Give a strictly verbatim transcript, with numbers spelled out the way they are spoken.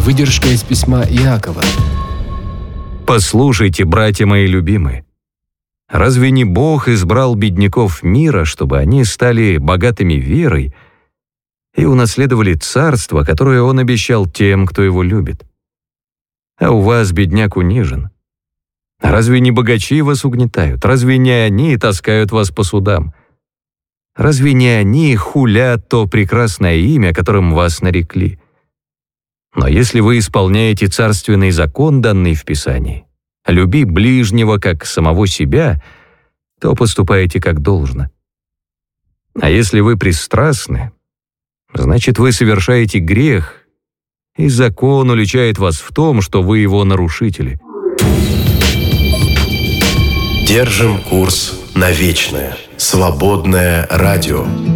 Выдержка из письма Иакова. «Послушайте, братья мои любимые, разве не Бог избрал бедняков мира, чтобы они стали богатыми верой и унаследовали царство, которое Он обещал тем, кто Его любит? А у вас бедняк унижен. Разве не богачи вас угнетают? Разве не они таскают вас по судам? Разве не они хулят то прекрасное имя, которым вас нарекли? Но если вы исполняете царственный закон, данный в Писании, люби ближнего, как самого себя, то поступаете как должно. А если вы пристрастны, значит, вы совершаете грех, и закон уличает вас в том, что вы его нарушители». Держим курс на вечное. Свободное радио.